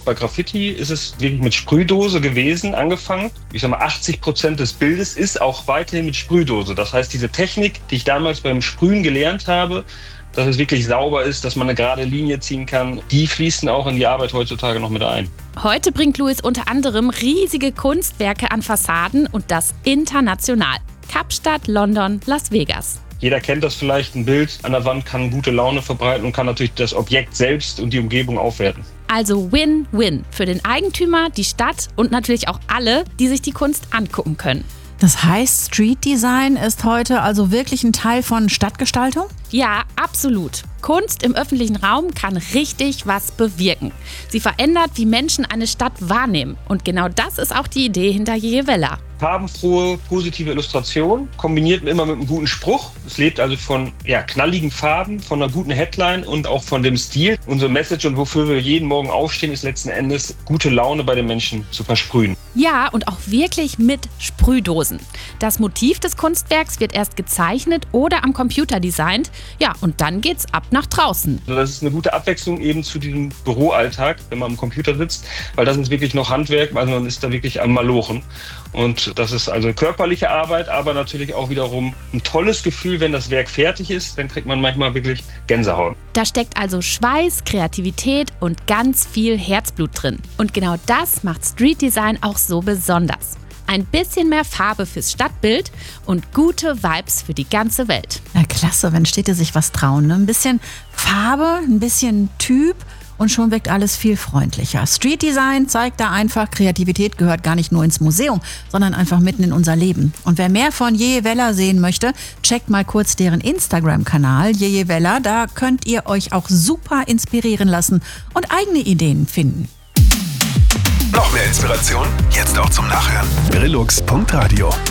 Bei Graffiti ist es wirklich mit Sprühdose gewesen, angefangen. Ich sag mal, 80% des Bildes ist auch weiterhin mit Sprühdose. Das heißt, diese Technik, die ich damals beim Sprühen gelernt habe, dass es wirklich sauber ist, dass man eine gerade Linie ziehen kann, die fließen auch in die Arbeit heutzutage noch mit ein. Heute bringt Louis unter anderem riesige Kunstwerke an Fassaden und das international. Kapstadt, London, Las Vegas. Jeder kennt das vielleicht, ein Bild an der Wand kann gute Laune verbreiten und kann natürlich das Objekt selbst und die Umgebung aufwerten. Also Win-Win für den Eigentümer, die Stadt und natürlich auch alle, die sich die Kunst angucken können. Das heißt, Street Design ist heute also wirklich ein Teil von Stadtgestaltung? Ja, absolut. Kunst im öffentlichen Raum kann richtig was bewirken. Sie verändert, wie Menschen eine Stadt wahrnehmen. Und genau das ist auch die Idee hinter Jeje Wella. Farbenfrohe, positive Illustration, kombiniert immer mit einem guten Spruch. Es lebt also von knalligen Farben, von einer guten Headline und auch von dem Stil. Unsere Message und wofür wir jeden Morgen aufstehen, ist letzten Endes, gute Laune bei den Menschen zu versprühen. Ja, und auch wirklich mit Sprühdosen. Das Motiv des Kunstwerks wird erst gezeichnet oder am Computer designt. Ja, und dann geht's ab nach draußen. Also das ist eine gute Abwechslung eben zu diesem Büroalltag, wenn man am Computer sitzt, weil das ist wirklich noch Handwerk, also man ist da wirklich am Malochen. Und das ist also körperliche Arbeit, aber natürlich auch wiederum ein tolles Gefühl, wenn das Werk fertig ist, dann kriegt man manchmal wirklich Gänsehaut. Da steckt also Schweiß, Kreativität und ganz viel Herzblut drin. Und genau das macht Street Design auch so besonders. Ein bisschen mehr Farbe fürs Stadtbild und gute Vibes für die ganze Welt. Na klasse, wenn Städte sich was trauen. Ne? Ein bisschen Farbe, ein bisschen Typ und schon wirkt alles viel freundlicher. Street Design zeigt da einfach, Kreativität gehört gar nicht nur ins Museum, sondern einfach mitten in unser Leben. Und wer mehr von Jeje Wella sehen möchte, checkt mal kurz deren Instagram-Kanal Jeje Wella. Da könnt ihr euch auch super inspirieren lassen und eigene Ideen finden. Noch mehr Inspiration? Jetzt auch zum Nachhören. Brillux.radio